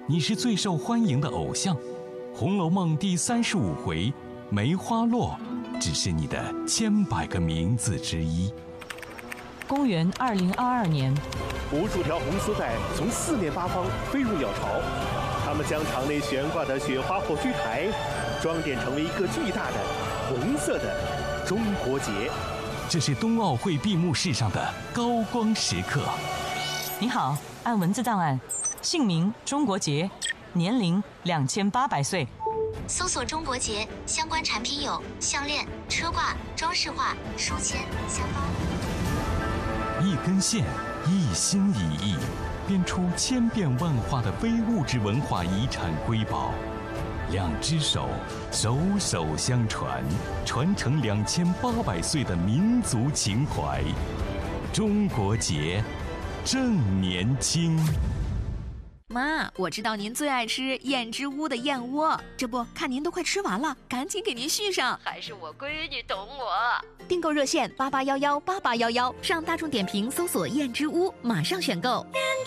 你是最受欢迎的偶像，《红楼梦》第35回梅花落只是你的千百个名字之一。 公元2022年， 无数条红丝带从四面八方飞入鸟巢，它们将场内悬挂的雪花火炬台装点成为一个巨大的红色的中国结。 这是冬奥会闭幕式上的高光时刻。 你好，按文字档案，姓名中国结，年龄2800岁。 搜索中国结相关产品有项链、车挂、装饰画、书签、香包。 一根线，一心一意，编出千变万化的非物质文化遗产瑰宝。两只手，手手相传，传承2800岁的民族情怀。中国结，正年轻。 妈，我知道您最爱吃燕之屋的燕窝，这不看您都快吃完了，赶紧给您续上。 还是我闺女懂我。 订购热线88118811，上大众点评搜索燕之屋，马上选购。